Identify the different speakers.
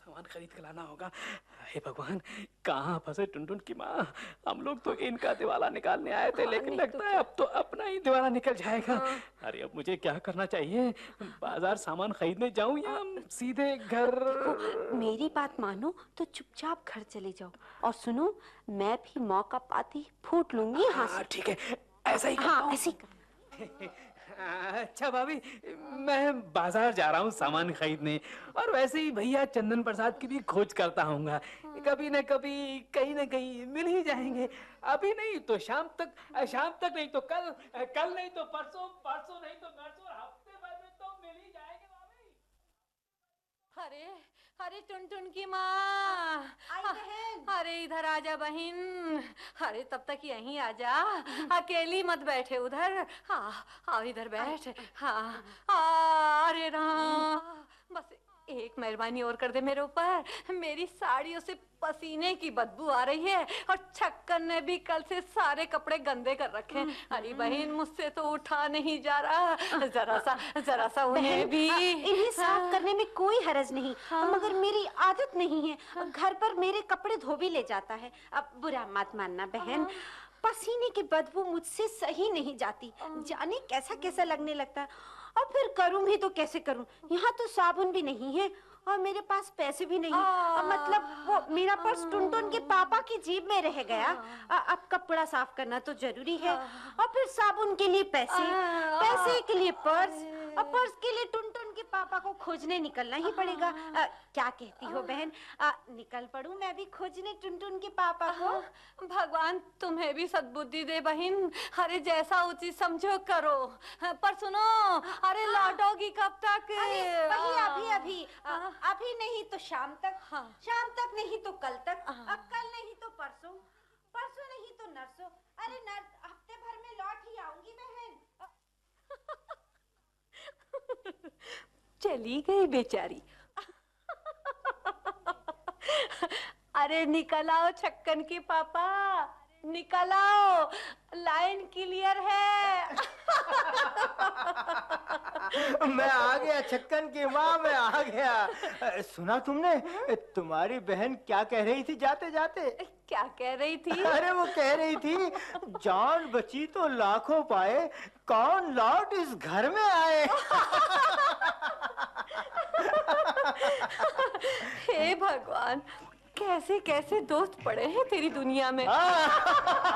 Speaker 1: सामान खरीद के लाना होगा। हे भगवान, कहाँ फंसे टुनटुन की माँ। हम लोग तो इनका दिवाला निकालने आए थे, लेकिन लगता है अब तो अपना ही दिवाला निकल जाएगा। अरे अब मुझे क्या करना चाहिए? बाजार सामान खरीदने जाऊं या सीधे घर?
Speaker 2: देखो, मेरी बात मानो तो चुपचाप घर चले जाओ, और सुनो, मैं भी मौका पाती ही फूट लूंगी यहाँ से।
Speaker 1: ठीक है, ऐसा ही करता हूँ।
Speaker 2: ऐसे ही
Speaker 1: अच्छा भाभी, मैं बाजार जा रहा हूँ सामान खरीदने, और वैसे ही भैया चंदन प्रसाद की भी खोज करता हूँगा। कभी न कभी कहीं न कहीं मिल ही जाएंगे। अभी नहीं तो शाम तक, शाम तक नहीं तो कल, कल नहीं तो परसों, परसों नहीं तो नरसों, हफ्ते भर में तो मिल ही जाएंगे भाभी।
Speaker 3: अरे अरे टुनटुन की माँ, अरे इधर आजा बहन। अरे तब तक यहीं आजा, अकेली मत बैठे उधर। हाँ आओ इधर बैठ। हाँ अरे राम, बस एक मेहरबानी और कर दे मेरे ऊपर। मेरी साड़ियों से पसीने की बदबू आ रही है, और छक्कन ने भी कल से सारे कपड़े गंदे कर रखे हैं। अरे बहन, मुझसे तो उठा नहीं जा रहा। जरा सा उन्हें भी।
Speaker 2: इन्हें साफ करने में कोई हरज नहीं, मगर मेरी आदत नहीं है। घर पर मेरे कपड़े धो भी ले जाता है। अब बुरा मत मानना बहन, पसीने की बदबू मुझसे सही नहीं जाती। जाने कैसा कैसा लगने लगता है, और फिर करूं भी तो कैसे करूं? यहाँ तो साबुन भी नहीं है, और मेरे पास पैसे भी नहीं। मतलब वो मेरा पर्स टुनटुन के पापा की जेब में रह गया। अब कपड़ा साफ करना तो जरूरी है, और फिर साबुन के लिए पैसे, पैसे के लिए पर्स, और पर्स के लिए टुनटुन के पापा को खोजने निकलना ही पड़ेगा। क्या कहती हो बहन, निकल पड़ूं मैं भी खोजने टुनटुन के पापा को?
Speaker 3: भगवान तुम्हें भी सद्बुद्धि दे बहन। अरे जैसा उचित समझो करो। पर सुनो, अरे लौटोगी कब तक?
Speaker 2: वही अभी अभी, अभी नहीं तो शाम तक, शाम तक नहीं तो कल तक, कल नहीं तो परसों, परसों नहीं तो नरसों। अरे हफ्ते भर में लौट ही आऊंगी बहन।
Speaker 3: चली गई बेचारी। अरे निकल आओ छक्कन के पापा, निकल आओ, लाइन क्लियर है।
Speaker 4: मैं आ गया छक्कन की माँ, मैं आ गया। सुना तुमने, तुम्हारी बहन क्या कह रही थी जाते जाते?
Speaker 3: क्या कह रही थी?
Speaker 4: अरे वो कह रही थी, जान बची तो लाखों पाए, कौन लौट इस घर में आए।
Speaker 3: हे भगवान, कैसे कैसे दोस्त पड़े हैं तेरी दुनिया में।